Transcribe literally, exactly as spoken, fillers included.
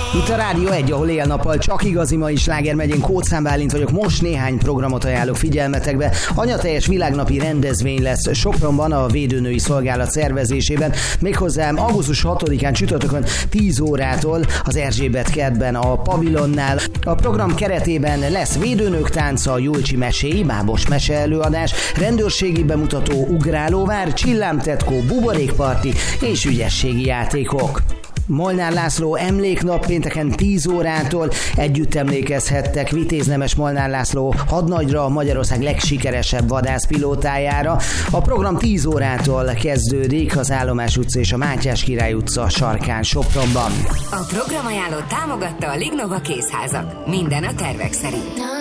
Itt a Rádió egy, ahol éjjel-nappal csak igazi mai sláger megy. Én Kóczán Bálint vagyok, most néhány programot ajánlok figyelmetekbe. Anyateljes világnapi rendezvény lesz Sopronban a Védőnői Szolgálat szervezésében, méghozzá augusztus hatodikán csütörtökön tíz órától az Erzsébet kertben a pavilonnál. A program keretében lesz védőnők tánca, Julcsi meséi, bábos meseelőadás, rendőrségi bemutató, ugrálóvár, csillámtetkó, buborékparti és ügyességi játékok. Molnár László emléknap pénteken tíz órától együtt emlékezhettek Vitéz Nemes Molnár László hadnagyra, Magyarország legsikeresebb vadászpilótájára. A program tíz órától kezdődik az Állomás utca és a Mátyás Király utca sarkán Sopronban. A programajánlót támogatta a Lignova Kézházak. Minden a tervek szerint.